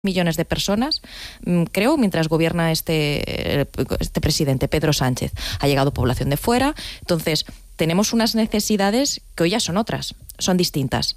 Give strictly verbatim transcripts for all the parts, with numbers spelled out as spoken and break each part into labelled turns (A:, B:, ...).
A: millones de personas, creo, mientras gobierna este, este presidente, Pedro Sánchez. Ha llegado población de fuera, entonces tenemos unas necesidades que hoy ya son otras, son distintas.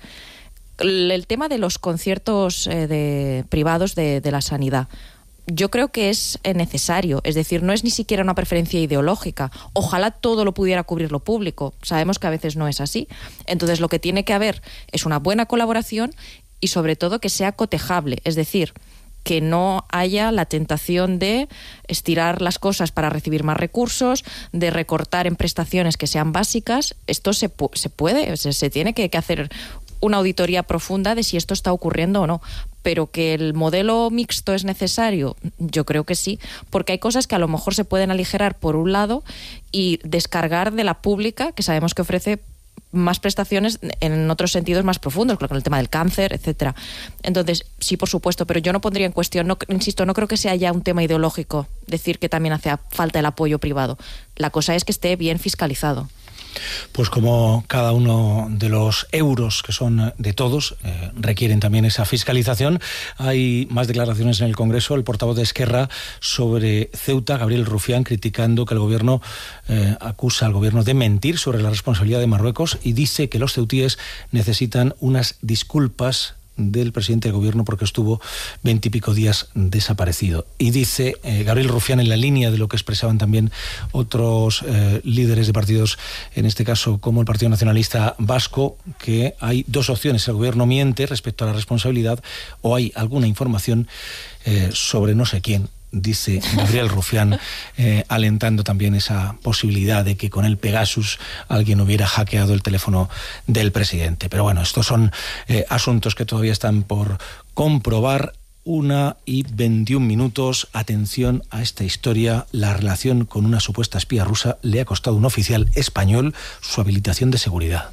A: El, el tema de los conciertos eh, de, privados de, de la sanidad, yo creo que es necesario, es decir, no es ni siquiera una preferencia ideológica. Ojalá todo lo pudiera cubrir lo público, sabemos que a veces no es así. Entonces lo que tiene que haber es una buena colaboración y sobre todo que sea cotejable, es decir, que no haya la tentación de estirar las cosas para recibir más recursos, de recortar en prestaciones que sean básicas. Esto se, pu- se puede, se, se tiene que, que hacer una auditoría profunda de si esto está ocurriendo o no. Pero que el modelo mixto es necesario, yo creo que sí, porque hay cosas que a lo mejor se pueden aligerar por un lado y descargar de la pública, que sabemos que ofrece más prestaciones en otros sentidos más profundos, con el tema del cáncer, etcétera. Entonces, sí, por supuesto, pero yo no pondría en cuestión, no, insisto, no creo que sea ya un tema ideológico decir que también hace falta el apoyo privado. La cosa es que esté bien fiscalizado.
B: Pues como cada uno de los euros que son de todos eh, requieren también esa fiscalización, hay más declaraciones en el Congreso. El portavoz de Esquerra sobre Ceuta, Gabriel Rufián, criticando que el gobierno eh, acusa al gobierno de mentir sobre la responsabilidad de Marruecos y dice que los ceutíes necesitan unas disculpas del presidente del gobierno porque estuvo veintipico días desaparecido. Y dice eh, Gabriel Rufián, en la línea de lo que expresaban también otros eh, líderes de partidos, en este caso como el Partido Nacionalista Vasco, que hay dos opciones: el gobierno miente respecto a la responsabilidad o hay alguna información eh, sobre no sé quién. Dice Gabriel Rufián, eh, alentando también esa posibilidad de que con el Pegasus alguien hubiera hackeado el teléfono del presidente. Pero bueno, estos son eh, asuntos que todavía están por comprobar. Una y veintiún minutos. Atención a esta historia. La relación con una supuesta espía rusa le ha costado a un oficial español su habilitación de seguridad.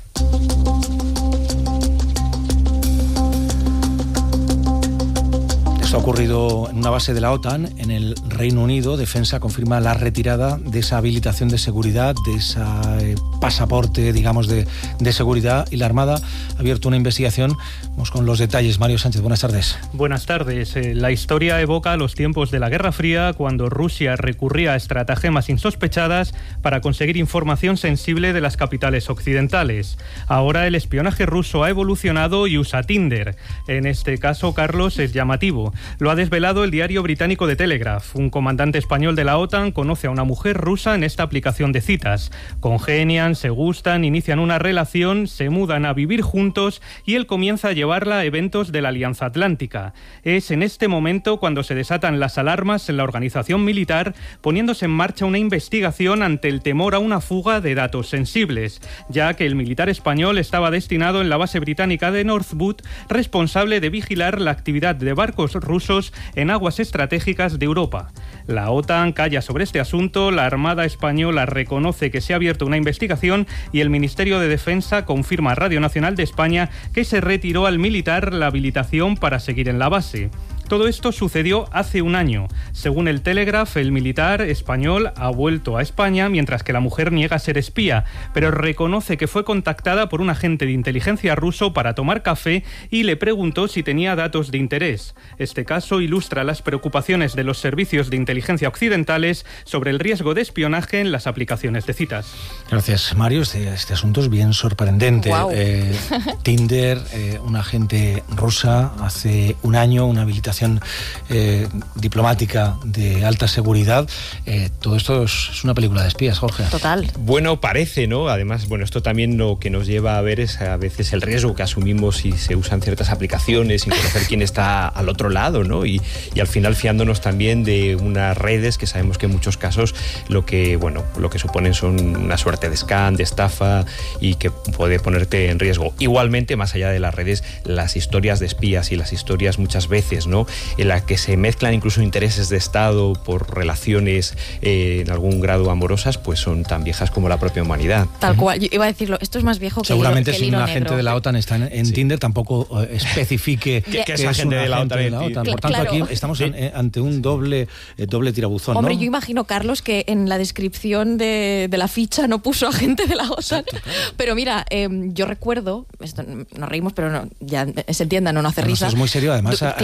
B: Esto ha ocurrido en una base de la OTAN en el Reino Unido. Defensa confirma la retirada de esa habilitación de seguridad, de ese eh, pasaporte, digamos, de, de seguridad, y la Armada ha abierto una investigación. Vamos con los detalles. Mario Sánchez, buenas tardes.
C: Buenas tardes. Eh, la historia evoca los tiempos de la Guerra Fría, cuando Rusia recurría a estratagemas insospechadas para conseguir información sensible de las capitales occidentales. Ahora el espionaje ruso ha evolucionado y usa Tinder. En este caso, Carlos, es llamativo. Lo ha desvelado el diario británico The Telegraph. Un comandante español de la OTAN conoce a una mujer rusa en esta aplicación de citas. Congenian, se gustan, inician una relación, se mudan a vivir juntos y él comienza a llevarla a eventos de la Alianza Atlántica. Es en este momento cuando se desatan las alarmas en la organización militar, poniéndose en marcha una investigación ante el temor a una fuga de datos sensibles, ya que el militar español estaba destinado en la base británica de Northwood, responsable de vigilar la actividad de barcos rusos en aguas estratégicas de Europa. La OTAN calla sobre este asunto, la Armada española reconoce que se ha abierto una investigación y el Ministerio de Defensa confirma a Radio Nacional de España que se retiró al militar la habilitación para seguir en la base. Todo esto sucedió hace un año. Según el Telegraph, el militar español ha vuelto a España, mientras que la mujer niega ser espía, pero reconoce que fue contactada por un agente de inteligencia ruso para tomar café y le preguntó si tenía datos de interés. Este caso ilustra las preocupaciones de los servicios de inteligencia occidentales sobre el riesgo de espionaje en las aplicaciones de citas.
B: Gracias, Mario. Este, este asunto es bien sorprendente.
A: Wow.
B: Eh, Tinder, eh, una agente rusa hace un año, una habilitación Eh, diplomática de alta seguridad. Eh, todo esto es, es una película de espías, Jorge.
A: Total.
D: Bueno, parece, ¿no? Además, bueno, esto también lo que nos lleva a ver es a veces el riesgo que asumimos si se usan ciertas aplicaciones sin conocer quién está al otro lado, ¿no? Y, y al final fiándonos también de unas redes que sabemos que en muchos casos lo que, bueno, lo que suponen son una suerte de scam, de estafa, y que puede ponerte en riesgo. Igualmente, más allá de las redes, las historias de espías y las historias muchas veces, ¿no?, en la que se mezclan incluso intereses de Estado por relaciones eh, en algún grado amorosas, pues son tan viejas como la propia humanidad.
A: Tal cual. Yo iba a decirlo, esto es más viejo que
B: Seguramente
A: el, que
B: si
A: el hilo
B: un
A: negro.
B: agente de la OTAN está en, en
D: Sí.
B: Tinder, tampoco eh, especifique
D: que, que es
B: es
D: agente
B: un
D: de la
B: agente
D: OTAN.
B: de la OTAN. Por
A: Claro.
B: tanto, aquí estamos en, eh, ante un doble, eh, doble tirabuzón,
A: Hombre,
B: ¿no?
A: yo imagino, Carlos, que en la descripción de, de la ficha no puso agente de la OTAN.
B: Exacto, claro.
A: Pero mira, eh, yo recuerdo, esto nos reímos, pero no, ya se entienda, no, no hace
B: Bueno,
A: risa.
B: esto es muy serio. Además,
A: Du-
B: hay,
A: claro.
B: hay que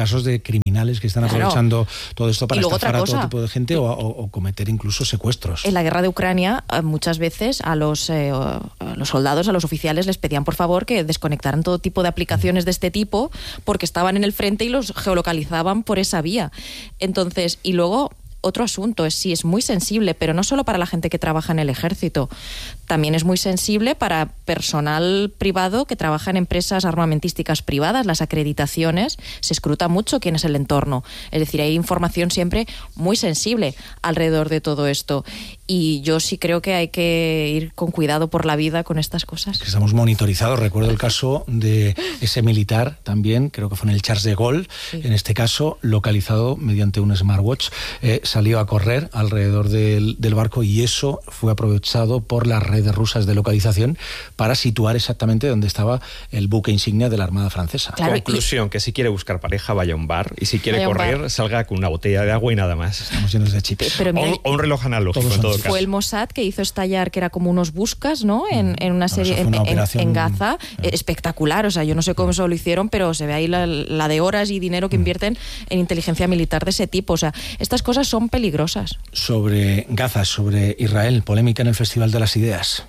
B: casos de criminales que están
A: Claro.
B: aprovechando todo esto para
A: Y luego
B: estafar
A: otra
B: a todo
A: cosa.
B: tipo de gente o, o- o cometer incluso secuestros.
A: En la guerra de Ucrania, eh, muchas veces a los, eh, a los soldados, a los oficiales, les pedían por favor que desconectaran todo tipo de aplicaciones de este tipo porque estaban en el frente y los geolocalizaban por esa vía. Entonces, y luego... Otro asunto es sí, es muy sensible, pero no solo para la gente que trabaja en el ejército, también es muy sensible para personal privado que trabaja en empresas armamentísticas privadas. Las acreditaciones, se escruta mucho quién es el entorno. Es decir, hay información siempre muy sensible alrededor de todo esto. Y yo sí creo que hay que ir con cuidado por la vida con estas cosas.
B: Que estamos monitorizados. Recuerdo el caso de ese militar también, creo que fue en el Charles de Gaulle,
A: Sí.
B: en este caso localizado mediante un smartwatch, eh, salió a correr alrededor del, del barco y eso fue aprovechado por las redes rusas de localización para situar exactamente donde estaba el buque insignia de la Armada francesa.
A: Claro, y-
D: Conclusión, que si quiere buscar pareja, vaya a un bar, y si quiere
A: Vaya a un
D: correr,
A: bar.
D: salga con una botella de agua y nada más.
B: Estamos llenos de chips.
A: Pero
D: O
A: mira,
D: un, o un reloj analógico,
B: Todos
D: en todo
B: son-
D: caso.
A: fue el Mossad que hizo estallar, que era como unos buscas, ¿no? En, en una
B: eso
A: serie
B: fue
A: en,
B: una
A: en-
B: operación-
A: en Gaza, eh, espectacular. O sea, yo no sé cómo eso lo hicieron, pero se ve ahí la, la de horas y dinero que invierten en inteligencia militar de ese tipo. O sea, estas cosas son peligrosas.
B: Sobre Gaza, sobre Israel, polémica en el Festival de las Ideas.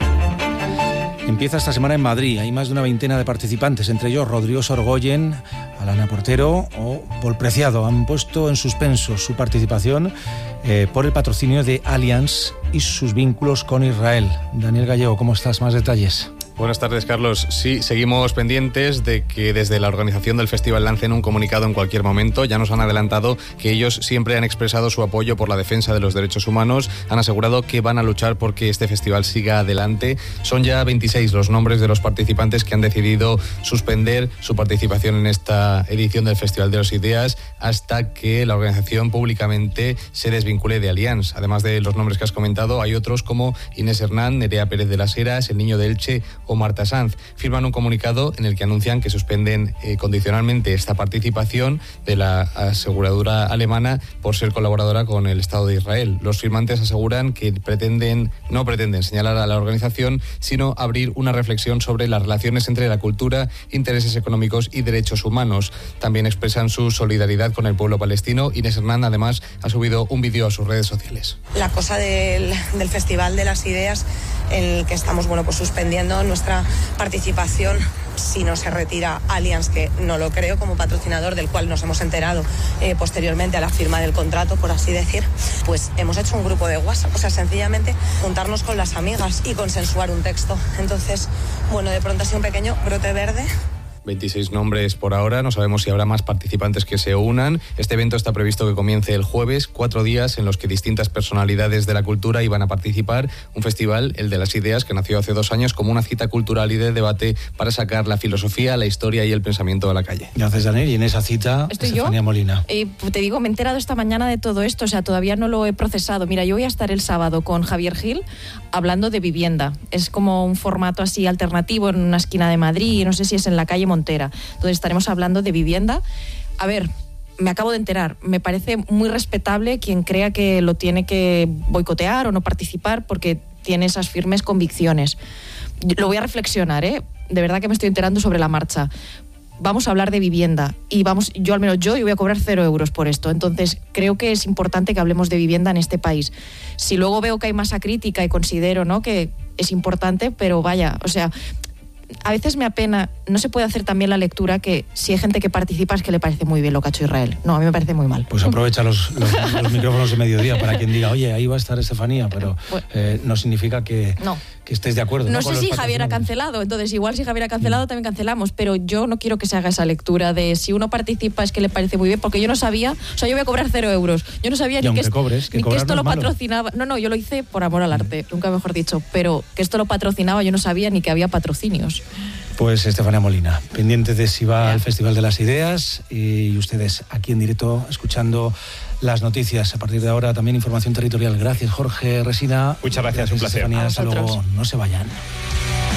B: Empieza esta semana en Madrid. Hay más de una veintena de participantes, entre ellos Rodrigo Sorgoyen, Alana Portero o Pol Preciado. Han puesto en suspenso su participación eh, por el patrocinio de Allianz y sus vínculos con Israel. Daniel Gallego, ¿cómo estás? Más detalles.
E: Buenas tardes, Carlos. Sí, seguimos pendientes de que desde la organización del festival lancen un comunicado en cualquier momento. Ya nos han adelantado que ellos siempre han expresado su apoyo por la defensa de los derechos humanos. Han asegurado que van a luchar porque este festival siga adelante. Son ya veintiséis los nombres de los participantes que han decidido suspender su participación en esta edición del Festival de las Ideas hasta que la organización públicamente se desvincule de Allianz. Además de los nombres que has comentado, hay otros como Inés Hernán, Nerea Pérez de las Heras, El Niño de Elche o Marta Sanz. Firman un comunicado en el que anuncian que suspenden eh, condicionalmente esta participación de la aseguradora alemana por ser colaboradora con el Estado de Israel. Los firmantes aseguran que pretenden, no pretenden señalar a la organización, sino abrir una reflexión sobre las relaciones entre la cultura, intereses económicos y derechos humanos. También expresan su solidaridad con el pueblo palestino. Inés Hernán, además, ha subido un vídeo a sus redes sociales.
F: La cosa del, del Festival de las Ideas, en el que estamos bueno, pues suspendiendo nuestra participación si no se retira Allianz, que no lo creo, como patrocinador del cual nos hemos enterado eh, posteriormente a la firma del contrato, por así decir, pues hemos hecho un grupo de WhatsApp, o sea, sencillamente juntarnos con las amigas y consensuar un texto. Entonces, bueno, de pronto ha sido un pequeño brote verde.
E: veintiséis nombres por ahora, no sabemos si habrá más participantes que se unan. Este evento está previsto que comience el jueves, cuatro días en los que distintas personalidades de la cultura iban a participar. Un festival, el de las Ideas, que nació hace dos años como una cita cultural y de debate para sacar la filosofía, la historia y el pensamiento a la calle.
B: Gracias, Daniel. Y en esa cita,
A: ¿Estoy yo?
B: Estefanía Molina.
A: Eh, te digo, me he enterado esta mañana de todo esto, o sea, todavía no lo he procesado. Mira, yo voy a estar el sábado con Javier Gil hablando de vivienda. Es como un formato así alternativo en una esquina de Madrid, no sé si es en la calle Montera. Entonces estaremos hablando de vivienda. A ver, me acabo de enterar, me parece muy respetable quien crea que lo tiene que boicotear o no participar porque tiene esas firmes convicciones. Lo voy a reflexionar, ¿eh? De verdad que me estoy enterando sobre la marcha. Vamos a hablar de vivienda y vamos, yo al menos yo, yo voy a cobrar cero euros por esto. Entonces creo que es importante que hablemos de vivienda en este país. Si luego veo que hay masa crítica y considero, ¿no?, que es importante, pero vaya, o sea, a veces me apena, no se puede hacer también la lectura que si hay gente que participa es que le parece muy bien lo que ha hecho Israel. No, a mí me parece muy mal.
B: Pues aprovecha los, los, los micrófonos de mediodía para quien diga, oye, ahí va a estar Estefanía, pero eh, no significa que,
A: No.
B: que estés de acuerdo.
A: No,
B: No,
A: sé
B: Con los
A: si Javier ha
B: patrocinadores.
A: cancelado, entonces igual si Javier ha cancelado también cancelamos, pero yo no quiero que se haga esa lectura de si uno participa es que le parece muy bien, porque yo no sabía, o sea, yo voy a cobrar cero euros, yo no sabía
B: Y
A: ni,
B: aunque
A: que, es-
B: cobres, que
A: ni que
B: cobrar
A: esto
B: no
A: lo
B: es malo.
A: patrocinaba, no, no, yo lo hice por amor al arte, nunca mejor dicho, pero que esto lo patrocinaba, yo no sabía ni que había patrocinios.
B: Pues Estefanía Molina, pendiente de si va al Festival de las Ideas y ustedes aquí en directo escuchando las noticias. A partir de ahora también información territorial. Gracias, Jorge Resina.
D: Muchas gracias, un placer.
B: Estefanía,
A: A
B: hasta luego.
A: vosotros.
B: No se vayan.